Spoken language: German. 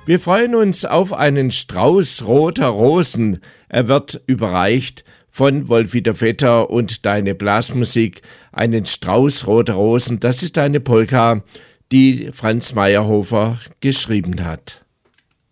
Wir freuen uns auf einen Strauß roter Rosen. Er wird überreicht von Wolf-Dieter Vetter und Deine Blasmusik. Einen Strauß roter Rosen, das ist eine Polka, die Franz Meyerhofer geschrieben hat.